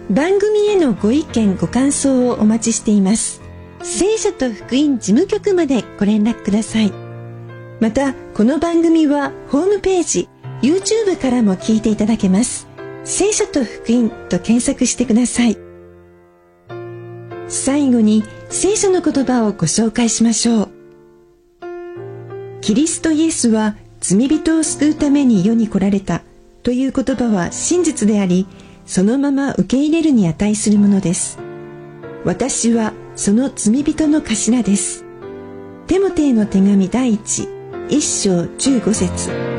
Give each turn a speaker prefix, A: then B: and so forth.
A: 番組へのご意見ご感想をお待ちしています。聖書と福音事務局までご連絡ください。またこの番組はホームページ、YouTube からも聞いていただけます。聖書と福音と検索してください。最後に聖書の言葉をご紹介しましょう。キリストイエスは罪人を救うために世に来られたという言葉は真実であり、そのまま受け入れるに値するものです。私はその罪人の頭です。テモテへの手紙第1章15節。